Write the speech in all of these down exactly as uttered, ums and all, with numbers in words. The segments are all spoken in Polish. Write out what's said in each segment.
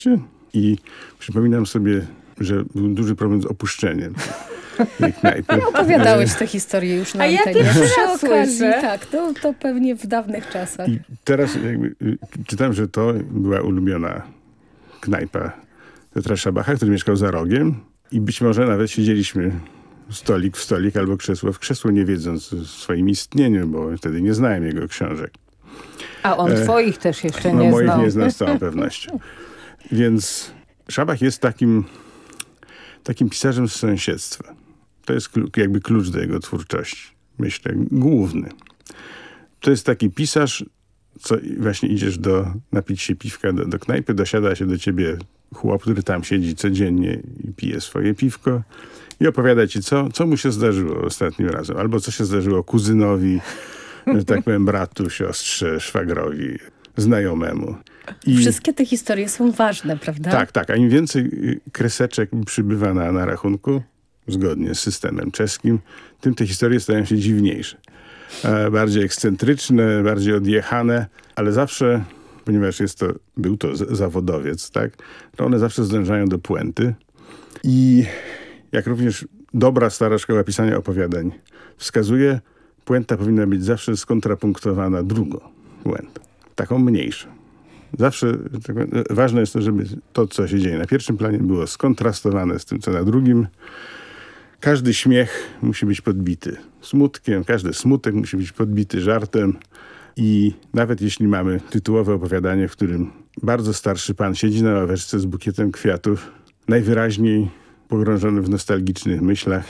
I przypominam sobie, że był duży problem z opuszczeniem tej knajpy. Opowiadałeś tę historię już na A ja antenie. pierwszy Przy raz okazji, słyszę. tak, to, to pewnie w dawnych czasach. I teraz jakby, y, czytałem, że to była ulubiona knajpa Piotra Szabacha, który mieszkał za rogiem i być może nawet siedzieliśmy stolik w stolik albo krzesło w krzesło, nie wiedząc o swoim istnieniu, bo wtedy nie znałem jego książek. A on E, twoich też jeszcze No nie moich znał. nie znam z całą pewnością. Więc Szabach jest takim, takim pisarzem z sąsiedztwa. To jest klu- jakby klucz do jego twórczości. Myślę, główny. To jest taki pisarz, co właśnie idziesz do, napić się piwka do, do knajpy, dosiada się do ciebie chłop, który tam siedzi codziennie i pije swoje piwko i opowiada ci, co, co mu się zdarzyło ostatnim razem. Albo co się zdarzyło kuzynowi, że tak powiem, bratu, siostrze, szwagrowi, znajomemu. I Wszystkie te historie są ważne, prawda? tak, tak. A im więcej y, kreseczek przybywa na, na rachunku, zgodnie z systemem czeskim, tym te historie stają się dziwniejsze. E, bardziej ekscentryczne, bardziej odjechane, ale zawsze, ponieważ jest to, był to z- zawodowiec, tak, to one zawsze zdążają do puenty. I jak również dobra, stara szkoła pisania opowiadań wskazuje, puenta powinna być zawsze skontrapunktowana drugą puentą, taką mniejszą. Zawsze tak, ważne jest to, żeby to, co się dzieje na pierwszym planie, było skontrastowane z tym, co na drugim. Każdy śmiech musi być podbity smutkiem, każdy smutek musi być podbity żartem. I nawet jeśli mamy tytułowe opowiadanie, w którym bardzo starszy pan siedzi na ławeczce z bukietem kwiatów, najwyraźniej pogrążony w nostalgicznych myślach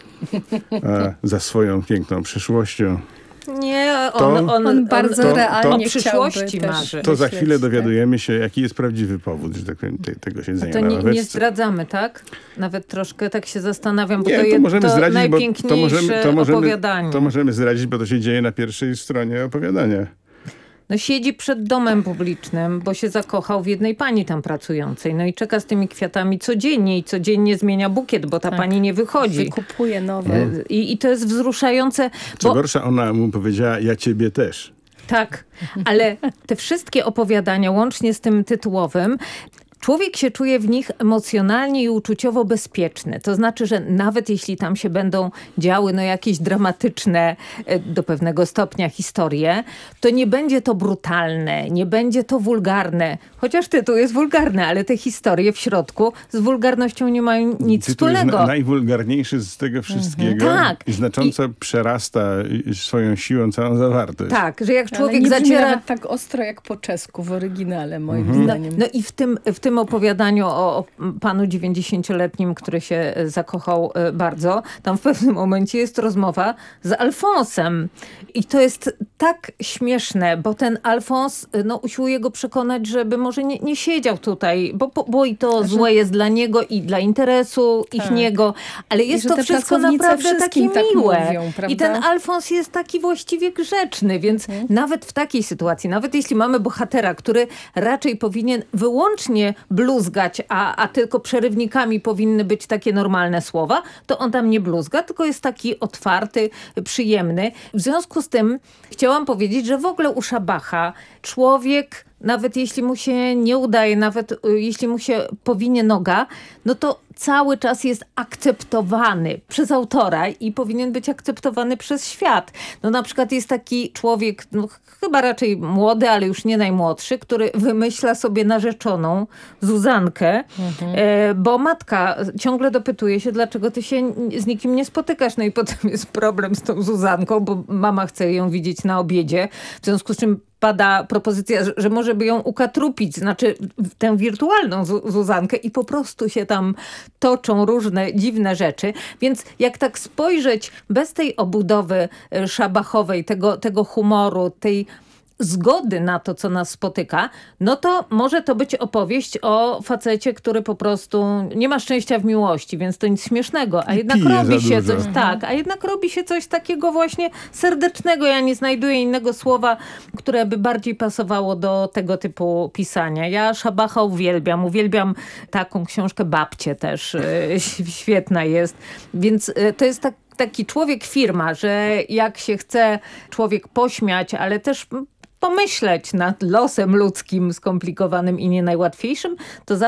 a, za swoją piękną przeszłością, Nie, To- on, on, On bardzo to- realnie o przyszłości chciałby też marzy. to za myśleć, chwilę tak. dowiadujemy się, jaki jest prawdziwy powód, że tak powiem, te, tego siedzenia To na nie, ławeczce. nie zdradzamy, tak? Nawet troszkę tak się zastanawiam, bo Nie, to to jest możemy to zdradzić, bo to najpiękniejsze możemy, to, możemy, opowiadanie. to możemy zdradzić, bo to się dzieje na pierwszej stronie opowiadania. No siedzi przed domem publicznym, bo się zakochał w jednej pani tam pracującej. No i czeka z tymi kwiatami codziennie i codziennie zmienia bukiet, bo ta Tak. pani nie wychodzi. Wykupuje nowe. E, I, I to jest wzruszające, Co bo gorsza, ona mu powiedziała, ja ciebie też. tak, ale te wszystkie opowiadania, łącznie z tym tytułowym, człowiek się czuje w nich emocjonalnie i uczuciowo bezpieczny. To znaczy, że nawet jeśli tam się będą działy no, jakieś dramatyczne e, do pewnego stopnia historie, to nie będzie to brutalne, nie będzie to wulgarne. Chociaż tytuł jest wulgarny, ale te historie w środku z wulgarnością nie mają nic Tytuł jest wspólnego. na, najwulgarniejszy z tego wszystkiego Tak. i znacząco przerasta y, swoją siłą całą zawartość. Tak, że jak Ale człowiek nie brzmi zaciera... nawet tak ostro jak po czesku w oryginale, moim Mhm. zdaniem. No i w tym, w tym opowiadaniu o, o panu dziewięćdziesięcioletnim, który się e, zakochał e, bardzo, tam w pewnym momencie jest rozmowa z Alfonsem. I to jest tak śmieszne, bo ten Alfons e, no, usiłuje go przekonać, żeby może nie, nie siedział tutaj, bo, bo, bo i to złe jest dla niego i dla interesu ich Tak. niego, ale jest że to te wszystko pracownice naprawdę takie wszystkim tak miłe. mówią, I prawda? ten Alfons jest taki właściwie grzeczny, więc nawet w takiej sytuacji, nawet jeśli mamy bohatera, który raczej powinien wyłącznie bluzgać, a, a tylko przerywnikami powinny być takie normalne słowa, to on tam nie bluzga, tylko jest taki otwarty, przyjemny. W związku z tym chciałam powiedzieć, że w ogóle u Szabacha człowiek, nawet jeśli mu się nie udaje, nawet y, jeśli mu się powinie noga, no to cały czas jest akceptowany przez autora i powinien być akceptowany przez świat. No na przykład jest taki człowiek, no, chyba raczej młody, ale już nie najmłodszy, który wymyśla sobie narzeczoną Zuzankę, e, bo matka ciągle dopytuje się, dlaczego ty się z nikim nie spotykasz. No i potem jest problem z tą Zuzanką, bo mama chce ją widzieć na obiedzie, w związku z czym pada propozycja, że, że może by ją ukatrupić, znaczy tę wirtualną Zu- Zuzankę i po prostu się tam toczą różne dziwne rzeczy. Więc jak tak spojrzeć bez tej obudowy e, szabachowej, tego, tego humoru, tej zgody na to, co nas spotyka, no to może to być opowieść o facecie, który po prostu nie ma szczęścia w miłości, więc to nic śmiesznego, a I jednak pije robi za się dużo. coś, tak, a jednak robi się coś takiego właśnie serdecznego. Ja nie znajduję innego słowa, które by bardziej pasowało do tego typu pisania. Ja Szabacha uwielbiam, uwielbiam taką książkę Babcie też, e, świetna jest, więc e, to jest tak taki człowiek firma, że jak się chce człowiek pośmiać, ale też pomyśleć nad losem ludzkim skomplikowanym i nie najłatwiejszym, to